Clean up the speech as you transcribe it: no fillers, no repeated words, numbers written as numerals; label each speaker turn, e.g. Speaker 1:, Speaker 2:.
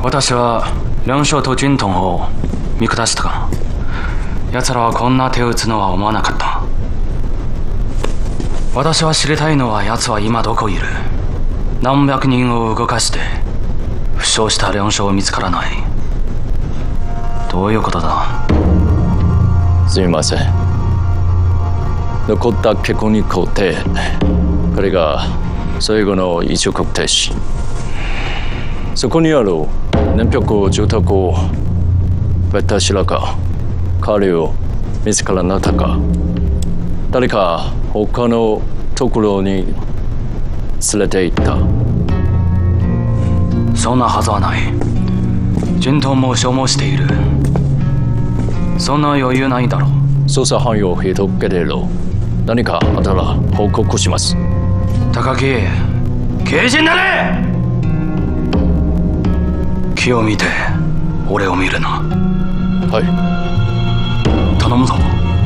Speaker 1: 私は梁将とジュントンを見下したが、奴らはこんな手を打つのは思わなかった。私は知りたいのは、奴は今どこいる。何百人を動かして負傷した梁将見つからない。どういうことだ。
Speaker 2: すみません。残った結婚に皇帝、これが最後の一国停止。そこにある年表住宅を私らか彼を見つからなかったか。誰か他のところに連れて行った。
Speaker 1: そんなはずはない。ジュントンも消耗している。そんな余裕ないだろう。
Speaker 2: 捜査範囲を広げれろ。何かあったら報告します。
Speaker 1: 高木、刑事になれ。気を見て俺を見るな。
Speaker 2: はい。
Speaker 1: 頼むぞ。